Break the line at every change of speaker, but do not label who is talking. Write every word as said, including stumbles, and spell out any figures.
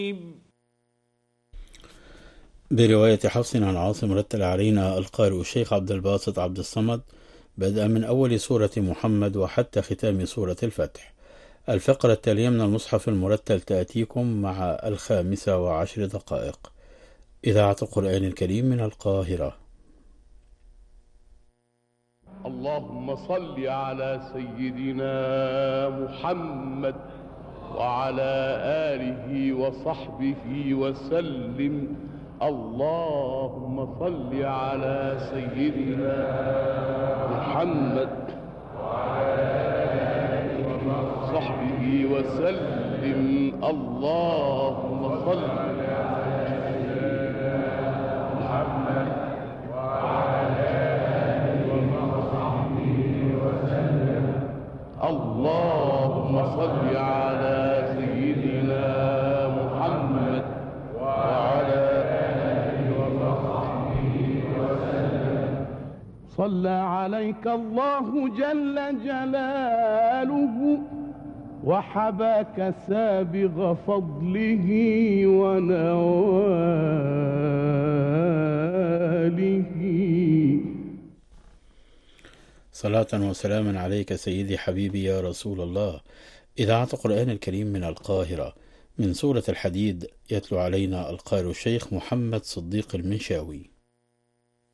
برواية حفص عن عاصم رتل علينا القارئ الشيخ عبد الباسط عبد الصمد بدءا من أول سورة محمد وحتى ختام سورة الفتح. الفقرة التالية من المصحف المرتل تأتيكم مع الخامسة وعشر دقائق. إذاعة القرآن الكريم من القاهرة.
اللهم صل على سيدنا محمد وعلى آله وصحبه وسلم. اللهم صل على سيدنا محمد وعلى آله وصحبه وسلم. اللهم صل على سيدنا محمد وعلى آله وصحبه وسلم. اللهم صل على سيدنا محمد وعلى آله وصحبه وسلم. صلى عليك الله جل جلاله وحباك سابغ فضله ونواله.
صلاة وسلاما عليك سيدي حبيبي يا رسول الله. إذاعة القرآن الكريم من القاهرة. من سورة الحديد يتلو علينا القارئ الشيخ محمد صديق المنشاوي.